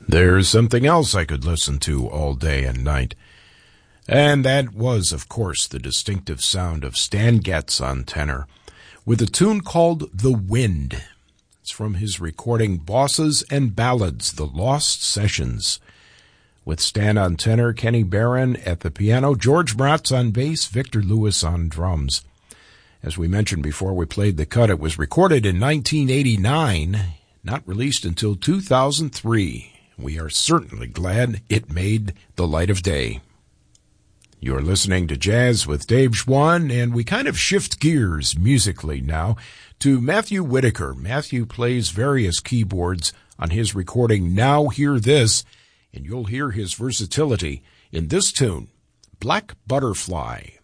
There's something else I could listen to all day and night. And that was, of course, the distinctive sound of Stan Getz on tenor, with a tune called The Wind. It's from his recording Bosses and Ballads, The Lost Sessions, with Stan on tenor, Kenny Barron at the piano, George Bratz on bass, Victor Lewis on drums. As we mentioned before we played the cut, it was recorded in 1989, not released until 2003. We are certainly glad it made the light of day. You're listening to Jazz with Dave Schwann, and we kind of shift gears musically now to Matthew Whitaker. Matthew plays various keyboards on his recording Now Hear This, and you'll hear his versatility in this tune, Black Butterfly.